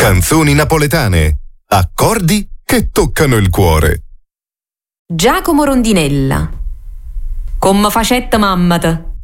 Canzoni napoletane, accordi che toccano il cuore. Giacomo Rondinella. Come facette mammata.